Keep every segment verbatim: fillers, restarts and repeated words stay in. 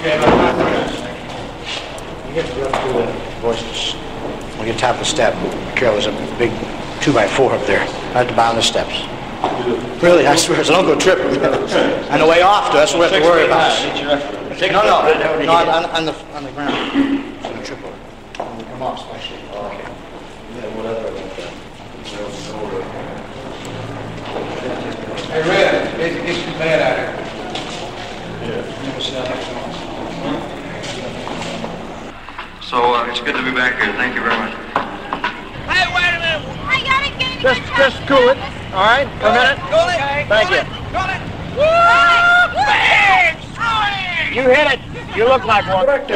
Okay, we get to go to the voices. We get top of the step. Carol, there's a big two by four up there, right at the bottom of the steps. Really, I swear, so don't go tripping. On the way off, that's what we have to worry about. No, no, no, on, on the on the ground. It's gonna trip over. When we come off, especially. Oh, okay. Yeah, what other about that? Hey, Red, it's, it's too bad out here. So uh, it's good to be back here. Thank you very much. Hey, wait a minute. I gotta get it. Just, just cool it. All right, a minute. Cool it. Thank you. Cool it. Woo! Bang! You hit it. You look like one. I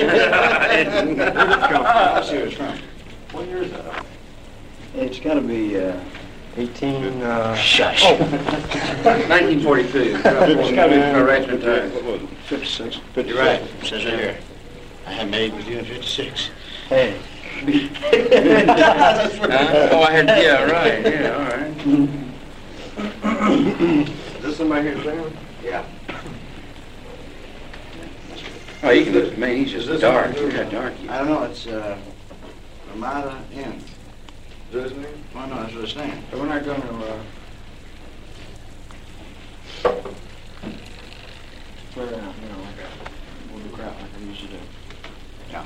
see where it's from. What year is that? It's got to be uh, eighteen. Uh, Shush. Oh, nineteen forty-two. It's got to be correction time. What was it? fifty-six. You're right. It says right here. I had made with you in fifty-six. Hey. uh, oh, I had, yeah, right, yeah, all right. Is this somebody here saying? Yeah. Oh, you can look, man, he's just dark. Look how dark he is. I don't know. It's uh, Ramada Inn. Is that his name? Well, no, that's what it's saying. So we're not going to, uh... clear it out, you know, like a, we'll do crap like I usually do. Yeah.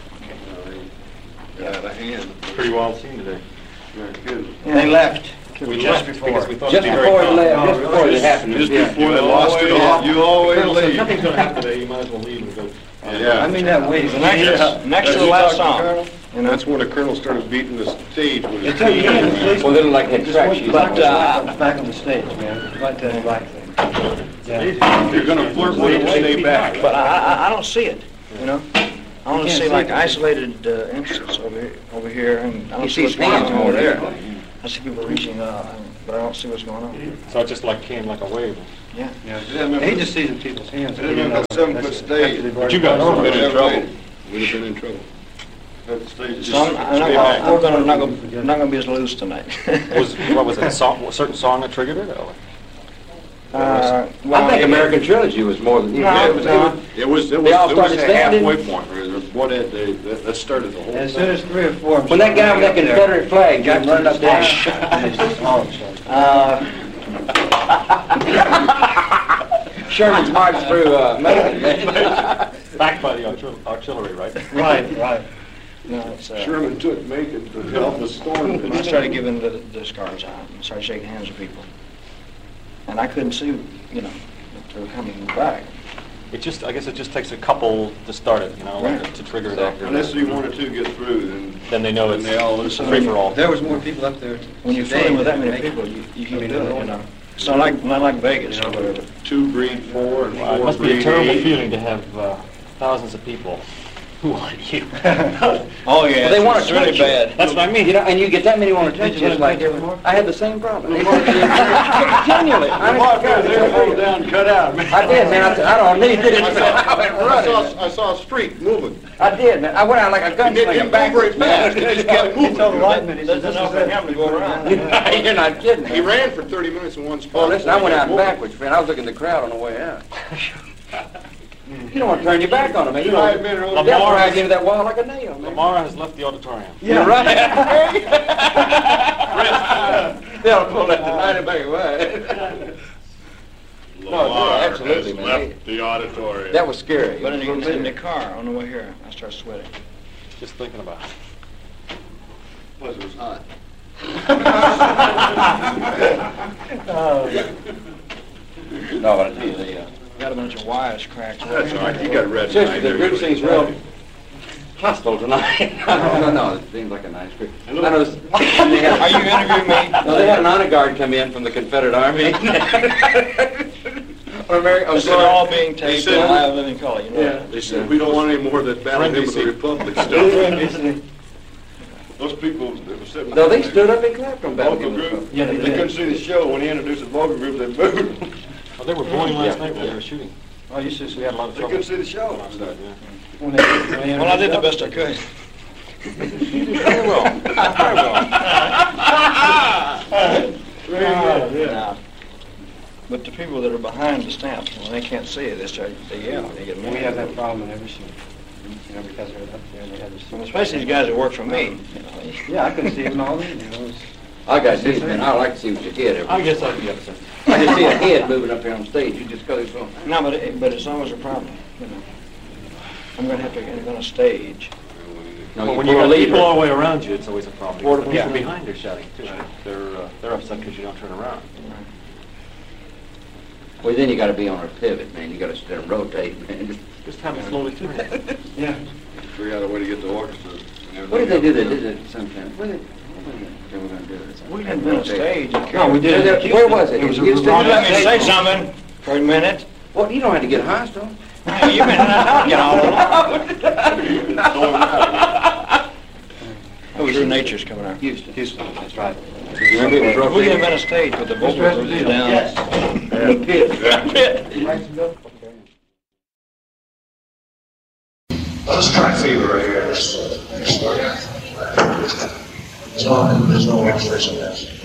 Yeah, the hand. Pretty wild scene today. Yeah, good. They left. We just left before. because we thought Just it'd be very before it calm. left, just before it happened. Just yeah. before they lost it all. You always Colonel, leave. If nothing's going to happen today, you might as well leave and go. Yeah. I mean that way. The next, Yes. next to That's the last what song. you talked to And that's when the colonel started beating the stage with his took teeth. you in, please. Well, they look like head track shoes. But uh, back on the stage, man. Right to the black thing. Yeah. If you're going to flirt with him, stay back. But I, I, I don't see it. You know. I want to see like isolated uh, instances over here, over here, and I don't You see see what's going hands on more over there. there. I see people reaching up, but I don't see what's going on. So it just like came like a wave. Yeah. Yeah, he just sees in people's hands. that seven foot stage. But you guys would would have have been been in in trouble. We'd have been in trouble. That stage is So I'm, I'm not, gonna, I'm gonna, not gonna, not gonna be as loose tonight. Was what was it? A, song, a certain song that triggered it? Or? Uh, well, I think American Trilogy was more than... No, Yeah, it was, no. it was, it was, They all it was started a standing? halfway point. Or What had they, that that started the whole As thing. soon as three or four. When that guy with that Confederate flag got Got running up there. there. Uh, Sherman's marched through uh, Macon. Backed by the artil- artillery, right? right, right. No, it's, uh, Sherman took Macon to help the storm. I started giving the, the scars out and started shaking hands with people. And I couldn't see, you know, that they were coming back. It just, I guess, it just takes a couple to start it, you know, like, Right. to trigger it off. Unless you one or two get through, then, Then they know then it's they all it's listen. free for all. There was more people up there. When you're today fooling with that than many Macon. people, you, you keep I mean, doing it, no, you know. It's not like, not like Vegas or whatever. Two breed four and Well, it four must be a breed terrible eight. feeling to have uh, thousands of people who want you. Oh, yeah. Well, they want to it's really touch you. bad. That's what I mean. You know, and you get that many want to touch you, it's like, I had the same problem. They want to continually. I They were pulled down, cut out. man. I did, man. I, I don't need it. I I went saw, I running. saw, I saw a streak moving. I did, man. I went out like a It didn't gunslinger move back. very fast. It just kept moving. There's enough for him to go around. You're not kidding. He ran for thirty minutes in one spot. Well, listen, I went out backwards, friend. I was looking at the crowd on the way out. You don't want to turn your back on them, man. You know, I've been around- they'll Lamar drag has- you into that wall like a nail, man. Lamar has left the auditorium. You're right. They'll pull that tonight back away. Lamar absolutely, has man. left the auditorium. That was scary. But in the, in the car on the way here, I started sweating. Just thinking about it. Plus it was hot. No, but I tell you, they, uh, Got a bunch of wires cracked. That's all right. You got red. seriously, the tonight. group seems real hostile tonight. no, no, it seems like a nice group. I noticed. Are you interviewing me? No, they had an honor guard come in from the Confederate Army. Or American, I'm This is all sorry. being taped said- on live living color, you know. Yeah. They said, we don't want any more of that battle hymn of the Republic stuff. Those people that were sitting... No, they behind stood up and clapped on the Battle vocal Hymn. group. Yeah, they They did. couldn't see the show. When he introduced the vocal group, they booed. Oh, they were booing last Yeah. night when they were shooting. Oh, you see, We had a lot of They trouble. couldn't see the show. last night, yeah. Well, I did the best I could. Very well. Very well. Very good, yeah. Now, But the people that are behind the stamps, when they can't see it, they start, they yell, they get mad. We have that problem in every city. You know, because they're up there and they have this. And especially these guys that work for me, you know. Yeah, I can see them all in, you know. it's- I got this, man. I like to see what you head every. I guess I'd be upset. I just see a head moving up here on stage. You just cut it off. No, but, it, but it's always a problem, you know. I'm gonna have to get on a stage. No, Well, you when you pull a got lever. people all the way around you, it's always a problem. Or Because the the people people- behind are shouting too. They're, uh, they're upset because you don't turn around. Well, then you got to be on a pivot, man. You got to sit there and rotate, man. Just have it slowly turn. Yeah. Figure out a way to get the orchestra. and What did they do? They everything did it sometimes. What did they were going to do it? We didn't invent a stage. No, we did it. Where was it? It was a Houston? wrong- Let me say something for a minute. Well, you don't have to get hostile. You mean not get all Oh, true nature's coming out. Houston. Houston, that's right. Remember it was We rotating? can invent a stage with the vocal groups down. The pit. Let's try fever right here. There's no, there's no illustration of this.